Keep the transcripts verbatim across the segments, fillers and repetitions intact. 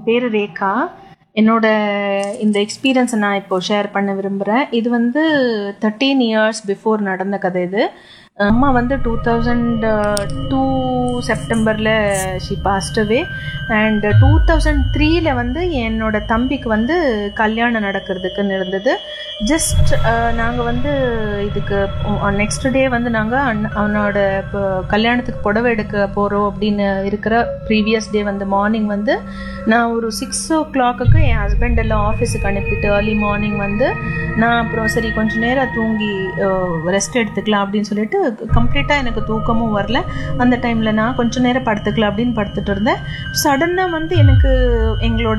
பேர் ரேகா. என்னோட இந்த எக்ஸ்பீரியன்ஸை நான் இப்போ ஷேர் பண்ண விரும்புகிறேன். இது வந்து தேர்ட்டீன் இயர்ஸ் பிஃபோர் நடந்த கதை. இது அம்மா வந்து டூ தௌசண்ட் டூ செப்டம்பரில் she past away. And two thousand த்ரீல வந்து என்னோட தம்பிக்கு வந்து கல்யாணம் நடக்கிறதுக்குன்னு இருந்தது. ஜஸ்ட் நாங்கள் வந்து இதுக்கு நெக்ஸ்ட் டே வந்து நாங்கள் அன் அவனோட இப்போ கல்யாணத்துக்கு புடவை எடுக்க போகிறோம் அப்படின்னு இருக்கிற ப்ரீவியஸ் டே வந்து மார்னிங் வந்து நான் ஒரு சிக்ஸ் ஓ கிளாக்குக்கு என் ஹஸ்பண்ட் எல்லாம் ஆஃபீஸுக்கு அனுப்பிட்டு ஏர்லி மார்னிங் வந்து நான் அப்புறம் சரி கொஞ்சம் நேரம் தூங்கி ரெஸ்ட் எடுத்துக்கலாம் அப்படின்னு சொல்லிட்டு கம்ப்ளீட்டாக எனக்கு தூக்கமும் வரல. அந்த டைமில் நான் கொஞ்சம் நேரம் படுத்துக்கலாம் அப்படின்னு படுத்துட்டு இருந்தேன். சடனாக வந்து எனக்கு எங்களோட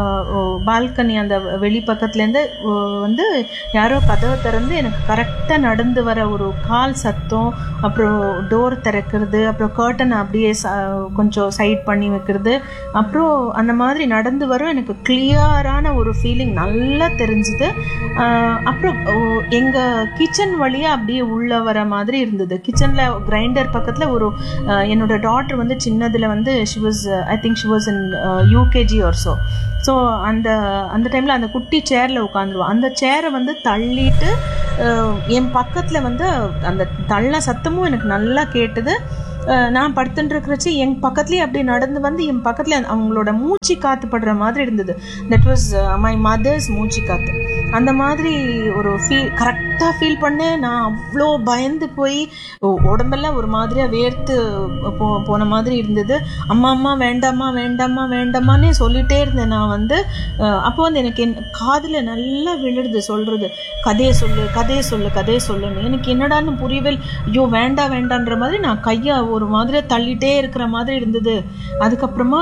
பால்கனி அந்த வெளி பக்கத்துலேருந்து வந்து யாரோ கதவை திறந்து எனக்கு கரெக்டாக நடந்து வர ஒரு கால் சத்தம், அப்புறம் டோர் திறக்கிறது, அப்புறம் கர்ட்டனை அப்படியே கொஞ்சம் சைட் பண்ணி வைக்கிறது, அப்புறம் அந்த மாதிரி நடந்து வரும். எனக்கு கிளியரான ஒரு ஃபீலிங் நல்லா தெரிஞ்சுது. அப்புறம் எங்கள் கிச்சன் வழியாக அப்படியே உள்ளே வர மாதிரி இருந்தது. கிச்சனில் கிரைண்டர் பக்கத்தில் ஒரு என்னோட டாட்டர் வந்து சின்னதில் வந்து she was I think she was in UKG R so so அந்த அந்த டைமில் அந்த குட்டி சேரில் உட்காந்துருவோம். அந்த சேரை வந்து தள்ளிட்டு என் பக்கத்தில் வந்து அந்த தள்ள சத்தமும் எனக்கு நல்லா கேட்டுது. நான் படுத்துட்டு இருக்கிறச்சு என் பக்கத்துலேயே அப்படி நடந்து வந்து என் பக்கத்தில் அவங்களோட மூச்சு காற்று படுற மாதிரி இருந்தது. தட் வாஸ் மை மதர்ஸ் மூச்சு காற்று. அந்த மாதிரி ஒரு ஃபீல் கரெக்டாக ஃபீல் பண்ணேன். நான் அவ்வளோ பயந்து போய் உடம்பெல்லாம் ஒரு மாதிரியாக வேர்த்து போ போன மாதிரி இருந்தது. அம்மா அம்மா வேண்டாமா வேண்டாமா வேண்டாமான்னே சொல்லிகிட்டே இருந்தேன். நான் வந்து அப்போ வந்து எனக்கு என் காதில் நல்லா விழுது சொல்கிறது, கதையை சொல்லு கதையை சொல்லு கதையை சொல்லுன்னு. எனக்கு என்னடான்னு புரியவே, ஐயோ வேண்டாம் வேண்டான்ற மாதிரி நான் கையை ஒரு மாதிரி தள்ளிட்டே இருக்கிற மாதிரி இருந்தது. அதுக்கப்புறமா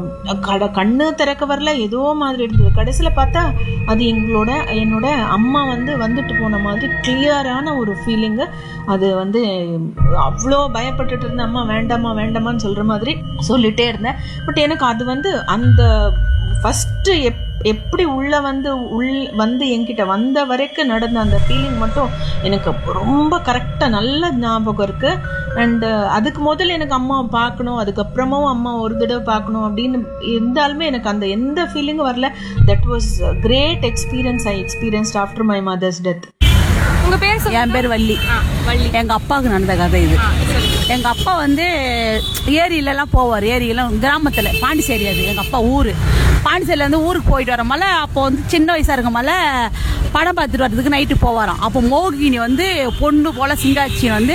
கட கண்ணு திறக்க வரல, ஏதோ மாதிரி இருந்தது. கடைசியில் பார்த்தா அது எங்களோட என்னோட அம்மா வந்து வந்துட்டு போன மாதிரி கிளியரான ஒரு ஃபீலிங்கு. அது வந்து அவ்வளோ பயப்பட்டுட்டு இருந்தேன். அம்மா வேண்டாமா வேண்டாமான்னு சொல்கிற மாதிரி சொல்லிகிட்டே இருந்தேன். பட் எனக்கு அது வந்து அந்த ஃபஸ்ட்டு எப் எப்படி உள்ளே வந்து உள் வந்து என்கிட்ட வந்த வரைக்கும் நடந்த அந்த ஃபீலிங் மட்டும் எனக்கு ரொம்ப கரெக்டாக நல்ல ஞாபகம் இருக்குது. அண்டு அதுக்கு முதல்ல எனக்கு அம்மாவை பார்க்கணும், அதுக்கப்புறமும் அம்மா ஒரு தடவை பார்க்கணும் அப்படின்னு இருந்தாலுமே எனக்கு அந்த எந்த ஃபீலிங்கும் வரல. That was great experience I experienced after my mother's death. உங்க பேர்? என் பேர் வள்ளி. வள்ளி. எங்க அப்பாவுக்கு நடந்த கதை இது. எங்க அப்பா வந்து ஏரியிலலாம் போவார். ஏரியெல்லாம் கிராமத்துல பாண்டிச்சேரி, அது எங்க அப்பா ஊரு. பாண்டிச்சேரியில இருந்து ஊருக்கு போயிட்டு வர மேல அப்போ வந்து சின்ன வயசா இருக்க மேல படம் பார்த்துட்டு வர்றதுக்கு நைட்டு போவாராம். அப்போ மோகினி வந்து பொண்ணு போல சிங்காச்சி வந்து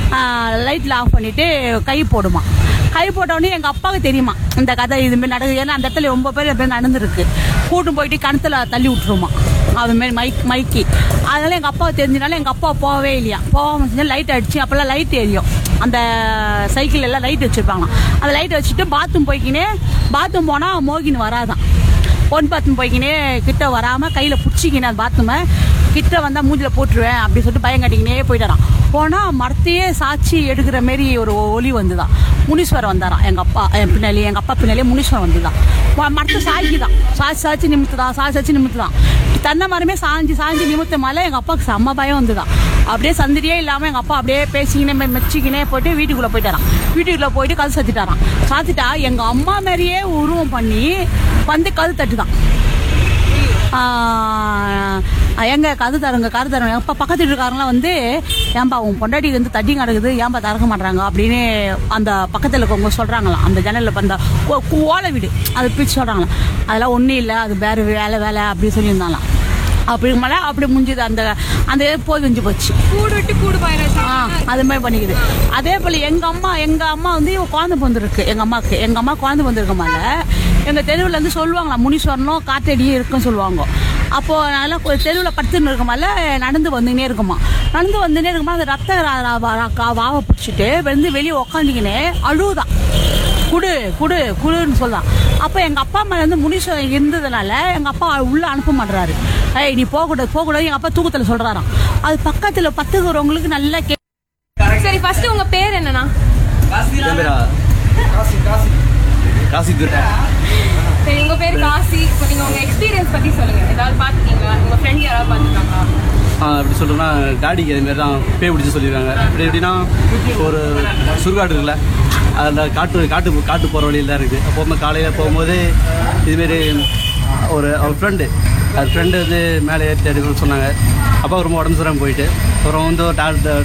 லைட்ல ஆஃப் பண்ணிட்டு கை போடுமா. கை போட்டோடனே எங்க அப்பாவுக்கு தெரியுமா இந்த கதை இதுமாரி நடக்குது. ஏன்னா அந்த இடத்துல ரொம்ப பேர் எப்படி நடந்துருக்கு. கூட்டும் போயிட்டு கிணத்துல தள்ளி விட்டுருமா அது மாரி மைக் மைக்கி. அதனால எங்க அப்பாவை தெரிஞ்சனால எங்க அப்பா போகவே இல்லையா. போகாம லைட் அடிச்சு அப்பெல்லாம் லைட் எரியும். அந்த சைக்கிள் எல்லாம் லைட் வச்சிருப்பாங்க. அந்த லைட் வச்சுட்டு பாத்ரூம் போய்க்கினே பாத்ரூம் போனா மோகினி வராதான். பொன் பாத்ரூம் போய்க்கினே கிட்ட வராம கையில பிடிச்சிக்கினே அந்த பாத்ரூமை கிட்ட வந்தா மூஞ்சில போட்டுருவேன் அப்படின்னு சொல்லிட்டு பயம் கட்டிக்கினே போயிட்டாரான். போனா மரத்தையே சாட்சி எடுக்கிற மாரி ஒரு ஒலி வந்துதான். முனீஸ்வரர் வந்தாராம் எங்க அப்பா பின்னாலே எங்க அப்பா பின்னாலே முனீஸ்வரர் வந்துதான். மரத்தை சாய்க்குதான், சாட்சி சாட்சி நிமித்துதான், சாட்சி சாட்சி நிமித்துதான். தன்னை மரமே சாஞ்சி சாஞ்சி நிமித்த மேல எங்க அப்பாவுக்கு செம்ம பயம் வந்துதான். அப்படியே சந்திரியே இல்லாம எங்க அப்பா அப்படியே பேசிக்கினே மெச்சிக்கினே போயிட்டு வீட்டுக்குள்ள போயிட்டாராம். வீட்டுக்குள்ள போயிட்டு கல் சாத்திட்டாராம். சாத்திட்டா எங்க அம்மா மாதிரியே உருவம் பண்ணி வந்து கல் தட்டுதான். எங்க கது தருங்க கரு தருங்க. எப்போ பக்கத்து வீட்டுக்காரங்களாம் வந்து ஏன்பா உன் பொண்டாட்டிக்கு வந்து தட்டி கிடக்குது ஏன்பா திறக்க மாட்டாங்க அப்படின்னு அந்த பக்கத்தில் இருக்கவங்க சொல்கிறாங்களாம். அந்த ஜன்னலில் அந்த ஓலை வீடு அது பிரித்து சொல்கிறாங்களாம். அதெல்லாம் ஒன்றும் இல்லை, அது வேறு வேலை வேலை அப்படின்னு சொல்லியிருந்தாங்களாம். அப்படி மேலே அப்படி முடிஞ்சுது. அந்த அந்த போய் வெஞ்சு போச்சு. கூடு விட்டு கூடு பாயிரம். ஆ அது மாதிரி பண்ணிக்குது. அதே போல் எங்கள் அம்மா எங்கள் அம்மா வந்து குழந்தை பிறந்திருக்கு. எங்கள் அம்மாவுக்கு எங்கள் அம்மா குழந்தை பிறந்திருக்கமால எங்கள் தெருவில் இருந்து சொல்லுவாங்களாம் முனீஸ்வரனும் காத்தடியும் இருக்குன்னு சொல்லுவாங்க. அப்போது நல்லா தெருவில் படுத்துன்னு இருக்கமால நடந்து வந்துன்னே இருக்குமா. நடந்து வந்துன்னே இருக்குமா அந்த ரத்த வாவை பிடிச்சிட்டு வந்து வெளியே உக்காந்திக்கினே அழுவுதான். குடு குடு குடுன்னு சொல்லலாம். அப்போ எங்கள் அப்பா அம்மா வந்து முனீஸ்வரன் இருந்ததுனால எங்கள் அப்பா உள்ளே அனுப்ப மாட்டுறாரு. ஏய் நீ போகக்கூடாது போகக்கூடாது எங்கள் அப்பா தூக்கத்தில் சொல்கிறாராம். அது பக்கத்தில் பத்துக்கிறவங்களுக்கு நல்லா கே. சரி ஃபர்ஸ்ட் உங்க பேர் என்னன்னா? சரி உங்க பேர் காசி. இப்போ நீங்க உங்க எக்ஸ்பீரியன்ஸ் பத்தி சொல்லுங்க. ஏதாவது பாத்துக்கீங்களா? உங்க ஃப்ரெண்ட் யாராவது பாத்துருக்காங்களா? அப்படி சொல்கிறோம்னா டாடிக்கு அதுமாரி தான் பேய் பிடிச்சி சொல்லியிருக்காங்க. இப்படி எப்படின்னா ஒரு சுடுகாடு இருக்குல்ல, அதில் காட்டு காட்டு காட்டு போகிற வழியில் தான் இருக்குது. அப்போ காலையில் போகும்போது இதுமாரி ஒரு அவர் ஃப்ரெண்டு அது ஃப்ரெண்டு வந்து மேலே ஏற்றி அடிக்கணும்னு சொன்னாங்க. அப்போ ரொம்ப உடம்பு சரியாமல் போயிட்டு அப்புறம் வந்து டாக்டர்